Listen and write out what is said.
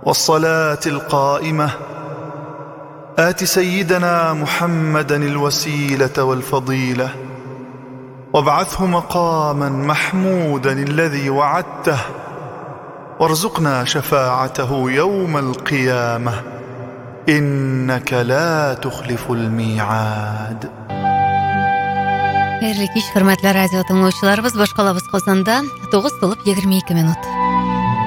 والصلاة القائمة آت سيدنا محمدا الوسيلة والفضيلة وابعثه مقاما محمودا الذي وعدته وارزقنا شفاعته يوم القيامة إنك لا تخلف الميعاد. Хәерле кич, хөрмәтле радио тыңлаучыларыбыз, башкалабыз Казанда 9:22 минут.